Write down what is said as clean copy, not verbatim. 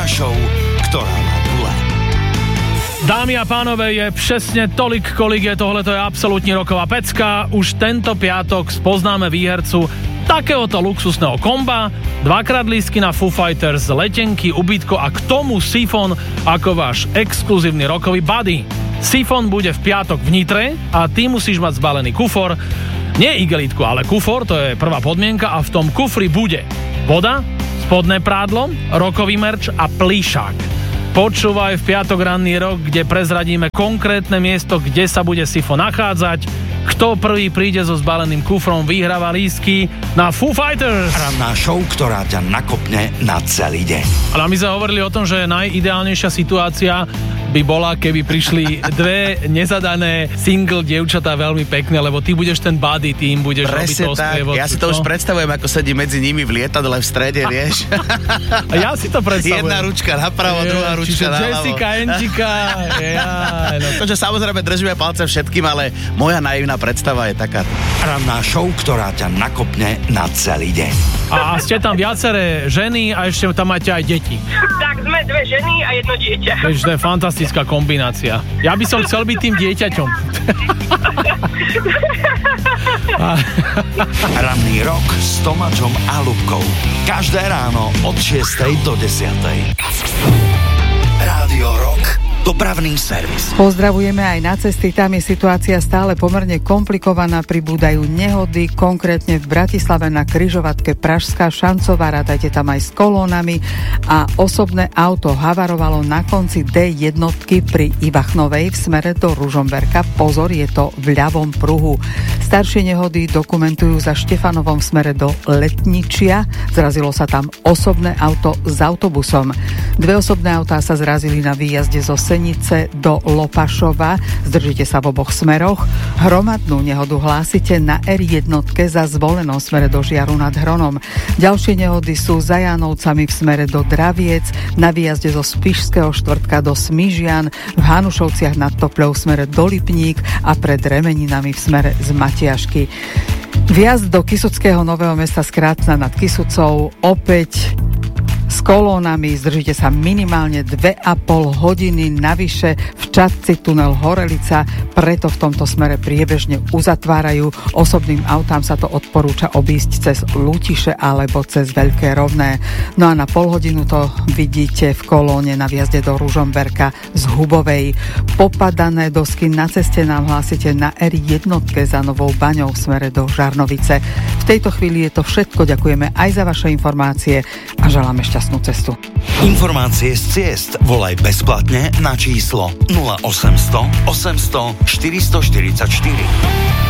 Ranná show, ktorá má dule. Dámy a pánové, je presne tolik, kolik je tohle, to je absolútne roková pecka. Už tento piatok spoznáme výhercu takéhoto luxusného komba, 2x lístky na Foo Fighters, letenky, ubytko a k tomu Sifon ako váš exkluzívny rokový buddy. Sifon bude v piatok v Nitre a ty musíš mať zbalený kufor. Nie igelitku, ale kufor, to je prvá podmienka a v tom kufri bude voda, spodné prádlo, rokový merč a plíšák. Počúvaj v piatok ranný rok, kde prezradíme konkrétne miesto, kde sa bude Sifon nachádzať. Kto prvý príde so zbaleným kufrom, vyhráva lístky na Foo Fighters. Ranná show, ktorá ťa nakopne na celý deň. Ale my sme hovorili o tom, že najideálnejšia situácia by bola, keby prišli dve nezadané single dievčatá veľmi pekné, lebo ty budeš ten buddy, ty im budeš robiť toho sprievodcu. Ja si to už predstavujem, ako sedí medzi nimi v lietadle v strede, vieš. A ja si to predstavujem. Jedna ručka napravo, druhá ručka naľavo. Jessica, Angika. Takže samozrejme držíme palce všetkým, ale moja naivná predstava je taká. Ranná show, ktorá ťa nakopne na celý deň. A ste tam viaceré ženy a ešte tam máte aj deti. Tak sme dve ženy a jedno dieťa. Takže to je fantastická kombinácia. Ja by som chcel byť tým dieťaťom. Ranný rok s Tomáčom a Ľubkou. Každé ráno od 6 do 10. Rádio Rock. Dopravný servis. Pozdravujeme aj na cesty, tam je situácia stále pomerne komplikovaná, pribúdajú nehody, konkrétne v Bratislave na križovatke Pražská Šancová, rátajte tam aj s kolónami a osobné auto havarovalo na konci D1 pri Ivachnovej v smere do Ružomberka. Pozor, je to v ľavom pruhu. Staršie nehody dokumentujú za Štefanovom v smere do Letničia, zrazilo sa tam osobné auto s autobusom. Dve osobné autá sa zrazili na výjazde zo Senice do Lopašova. Zdržite sa v oboch smeroch. Hromadnú nehodu hlásite na R1 za Zvolenom smere do Žiaru nad Hronom. Ďalšie nehody sú za Jánovcami v smere do Draviec, na výjazde zo Spišského štvrtka do Smižian, v Hanušovciach nad Topľou v smere do Lipník a pred Remeninami v smere z Matiašky. Vjazd do Kysuckého Nového Mesta z Krácna nad Kysucou opäť s kolónami, zdržite sa minimálne 2,5 hodiny, navyše v časti tunel Horelica, preto v tomto smere priebežne uzatvárajú. Osobným autám sa to odporúča obísť cez Lutiše alebo cez Veľké Rovné. No a na pol hodinu to vidíte v kolóne na vjazde do Ružomberka z Hubovej. Popadané dosky na ceste nám hlásite na R1 za Novou Baňou v smere do Žarnovice. V tejto chvíli je to všetko, ďakujeme aj za vaše informácie a želáme šťastnú cestu. Informácie z ciest volaj bezplatne na číslo 0800 800 444.